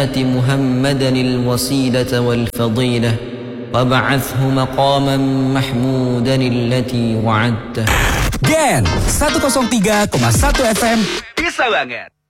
محمدا الوسيلة والفضيلة وابعثه مقاما محمودا التي وعدته. Gen 103,1 FM bisa banget.